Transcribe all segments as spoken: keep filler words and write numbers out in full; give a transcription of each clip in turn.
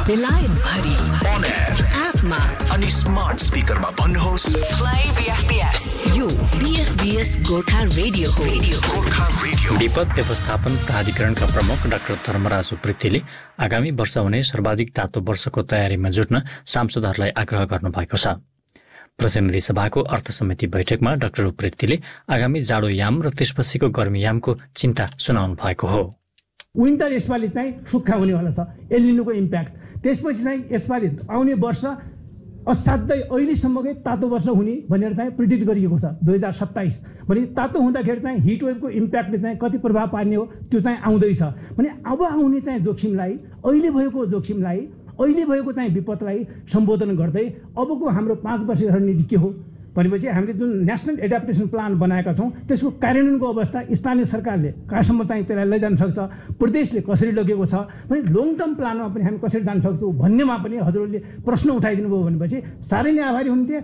बेलायत भरि on air एपमा अनि स्मार्ट स्पिकरमा भन्नुहोस् प्ले बीएफपीएस। यो बीएफपीएस गोर्खा रेडियो हो। गोर्खा रेडियो। विपद व्यवस्थापन प्राधिकरणका प्रमुख डाक्टर धर्मराज उप्रेतीले आगामी वर्ष हुने सर्वाधिक तातो वर्षको तयारीमा जुट्न सांसदहरूलाई आग्रह गर्नुभएको छ। प्रतिनिधि सभाको अर्थ समिति बैठकमा डाक्टर उप्रेतीले आगामी जाडो याम र त्यसपछिको गर्मी यामको चिन्ता सुनाउनु भएको हो। विन्टर यसपालि चाहिँ सुक्खा हुनेवाला छ, एलिनोको इम्प्याक्ट। त्यसपछि चाहिँ यसपालि आउने वर्ष असाध्यै अहिलेसम्मकै तातो वर्ष हुने भनेर चाहिँ प्रिडिक्ट गरिएको छ दुई हजार सत्ताइस। भने तातो हुँदाखेरि चाहिँ हिट वेभको इम्प्याक्टले चाहिँ कति प्रभाव पार्ने हो त्यो चाहिँ आउँदैछ। भने अब आउने चाहिँ जोखिमलाई, अहिले भएको जोखिमलाई, अहिले भएको चाहिँ विपदलाई सम्बोधन गर्दै अबको हाम्रो पाँच वर्ष रणनीति के हो भनेपछि हामीले जुन नेसनल एडाप्टेसन प्लान बनाएका छौँ त्यसको कार्यान्वयनको अवस्था स्थानीय सरकारले कहाँसम्म चाहिँ त्यसलाई लैजान सक्छ, प्रदेशले कसरी लगेको छ, भने लङ टर्म प्लानमा पनि हामी कसरी जान सक्छौँ भन्नेमा पनि हजुरहरूले प्रश्न उठाइदिनु भयो भनेपछि साह्रै नै आभारी हुन्थे।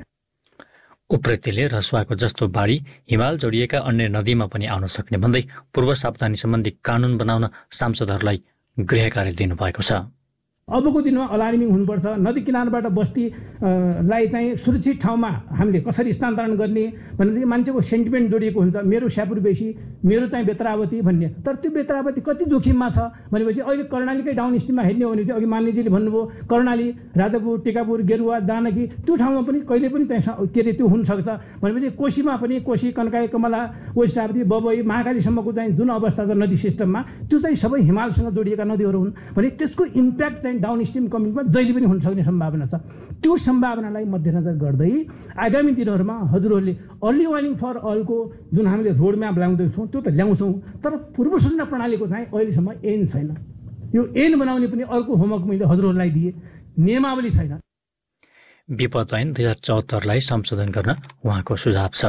उप्रेतीले रसुवाको जस्तो बाढी हिमाल जोडिएका अन्य नदीमा पनि आउन सक्ने भन्दै पूर्व सावधानी सम्बन्धी कानुन बनाउन सांसदहरूलाई गृह कार्य दिनुभएको छ। अबको दिनमा अलार्मिङ हुनुपर्छ। नदी किनारबाट बस्तीलाई चाहिँ सुरक्षित ठाउँमा हामीले कसरी स्थानान्तरण गर्ने भनेदेखि मान्छेको सेन्टिमेन्ट जोडिएको हुन्छ, मेरो स्यापुर बेसी, मेरो चाहिँ बेत्रावती भन्ने। तर त्यो बेत्रावती कति जोखिममा छ भनेपछि अहिले कर्णालीकै डाउन स्ट्रिममा हेर्ने हो भने चाहिँ अघि मान्यजीले भन्नुभयो कर्णाली, राजापुर, टिकापुर, गेरुवा, जानकी त्यो ठाउँमा पनि कहिले पनि चाहिँ के अरे त्यो हुनसक्छ। भनेपछि कोशीमा पनि कोशी, कन्काई, कमला, वेस्टावती, बबई, महाकालीसम्मको चाहिँ जुन अवस्था छ नदी सिस्टममा त्यो चाहिँ सबै हिमालसँग जोडिएका नदीहरू हुन् भने त्यसको इम्प्याक्ट चाहिँ डाउन स्ट्रिम कम्युनिटीमा जहिले पनि हुन सक्ने सम्भावना छ। त्यो सम्भावनालाई मध्यनजर गर्दै आगामी दिनहरूमा हजुरहरूले अर्ली वार्निङ फर अलको जुन हामीले रोड म्याप ल्याउँदैछौँ त्यो त ल्याउँछौँ, तर पूर्व सूचना प्रणालीको चाहिँ अहिलेसम्म एन छैन। यो एन बनाउने पनि अर्को होमवर्क मैले हजुरहरूलाई दिएँ, नियमावली छैन। विपद ऐन दुई हजार चौहत्तरलाई संशोधन गर्न उहाँको सुझाव छ।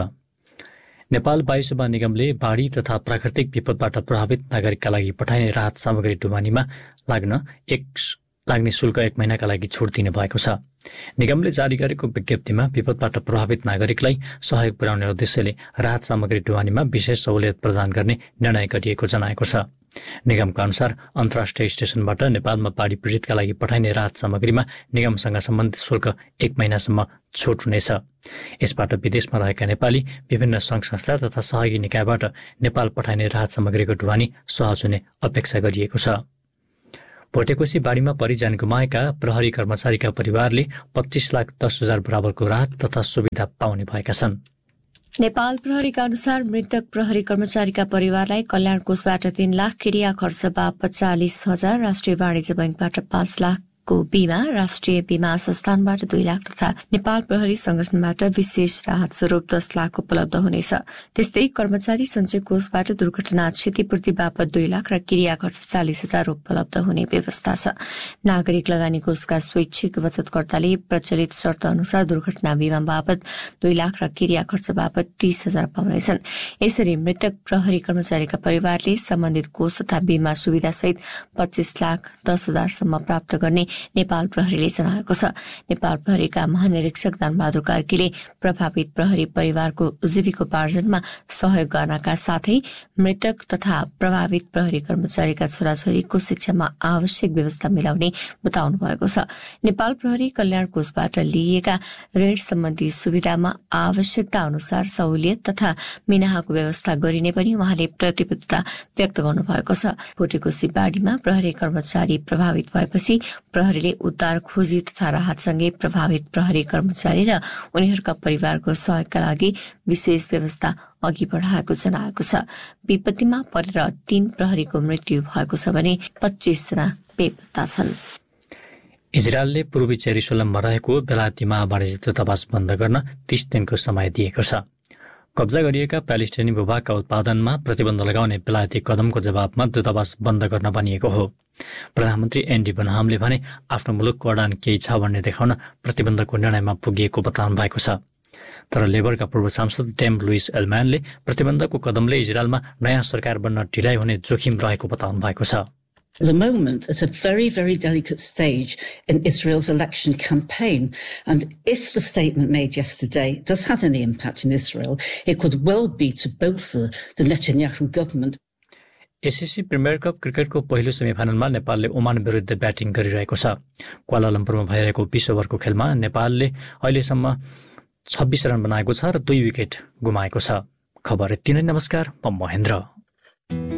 नेपाल वायु सेवा निगमले बाढी तथा प्राकृतिक विपदबाट प्रभावित नागरिकका लागि पठाइने राहत सामग्री ढुवानीमा लाग्न एक लाग्ने शुल्क एक महिनाका लागि छुट दिने भएको छ। निगमले जारी गरेको विज्ञप्तिमा विपदबाट प्रभावित नागरिकलाई सहयोग पुर्याउने उद्देश्यले राहत सामग्री ढुवानीमा विशेष सहुलियत प्रदान गर्ने निर्णय गरिएको जनाएको छ। निगमका अनुसार अन्तर्राष्ट्रिय स्टेशनबाट नेपालमा बाढी पीडितका लागि पठाइने राहत सामग्रीमा निगमसँग सम्बन्धित शुल्क एक महिनासम्म छुट हुनेछ। यसबाट विदेशमा रहेका नेपाली, विभिन्न सङ्घ संस्था तथा सहयोगी निकायबाट नेपाल पठाइने राहत सामग्रीको ढुवानी सहज हुने अपेक्षा गरिएको छ। भोटेकोशी बाढीमा परिजान गुमाएका प्रहरी कर्मचारीका परिवारले पच्चीस लाख दस हजार बराबरको राहत तथा सुविधा पाउने भएका छन्। नेपाल प्रहरीका अनुसार मृतक प्रहरी कर्मचारीका परिवारलाई कल्याण कोषबाट तीन लाख, क्रिया खर्च बापत चालिस हजार, राष्ट्रिय वाणिज्य बैंकबाट पाँच लाख को बीमा, राष्ट्रिय बीमा संस्थानबाट दुई लाख तथा नेपाल प्रहरी संगठनबाट विशेष राहत स्वरूप दस लाख उपलब्ध हुनेछ। त्यस्तै कर्मचारी सञ्चय कोषबाट दुर्घटना क्षतिपूर्ति बापत दुई लाख र क्रिया खर्च चालिस हजार उपलब्ध हुने व्यवस्था छ। नागरिक लगानी कोषका स्वैच्छिक बचतकर्ताले प्रचलित शर्त अनुसार दुर्घटना बीमा बापत दुई लाख र क्रिया खर्च बापत तीस हजार पाउनेछन्। यसरी मृतक प्रहरी कर्मचारीका परिवारले सम्बन्धित कोष तथा बीमा सुविधा सहित पच्चीस लाख दस हजारसम्म प्राप्त गर्ने नेपाल प्रहरीले जनाएको छ। नेपाल प्रहरीका महानिरीक्षक दानबहादुर कार्कीले प्रभावित प्रहरी परिवारको जीविकोपार्जनमा सहयोग गर्नका साथै मृतक तथा प्रभावित प्रहरी कर्मचारीका छोराछोरीको शिक्षामा आवश्यक व्यवस्था मिलाउने बताउनु भएको छ। नेपाल प्रहरी कल्याण कोषबाट लिइएका ऋण सम्बन्धी सुविधामा आवश्यकता अनुसार सहुलियत तथा मिनाहाको व्यवस्था गरिने पनि उहाँले प्रतिबद्धता व्यक्त गर्नुभएको छ। भोटेकोशी बाढीमा प्रहरी कर्मचारी प्रभावित भएपछि प्रहरीले उद्धार खोजी तथा राहतसँगै प्रभावित प्रहरी कर्मचारी र उनीहरूका परिवारको सहयोगका लागि विशेष व्यवस्था अघि बढाएको जनाएको छ। विपत्तिमा परेर तीन प्रहरीको मृत्यु भएको छ भने पच्चीस जना बेपत्ता छन्। इजरायलले पूर्वी जेरुसलममा रहेको बेलायती महावाणिज्य दूतावास बन्द गर्न तीस दिनको समय दिएको छ। कब्जा गरिएका प्यालेस्टाइनी भूभागका उत्पादनमा प्रतिबन्ध लगाउने बेलायती कदमको जवाबमा दूतावास बन्द गर्न भनिएको हो। प्रधानमन्त्री एन्डी बनहामले भने आफ्नो मुलुकको अडान केही छ भन्ने देखाउन प्रतिबन्धको निर्णयमा पुगिएको बताउनु भएको छ। तर लेबरका पूर्व सांसद टेम लुइस एल्म्यानले प्रतिबन्धको कदमले इजरायलमा नयाँ सरकार बन्न ढिलाइ हुने जोखिम रहेको बताउनु भएको छ। At the moment, at a very, very delicate stage in Israel's election campaign. And if the statement made yesterday does have any impact in Israel, it could well be to bolster the Netanyahu government. SSC premier cup क्रिकेटको पहिलो सेमिफाइनलमा नेपालले Oman विरुद्ध batting गरिरहेको छ। क्वालालम्पुरमा भइरहेको बीस ओभरको खेलमा नेपालले अहिलेसम्म छब्बीस रन बनाएको छ र दुई विकेट गुमाएको छ। खबर यति नै। नमस्कार, म महेन्द्र।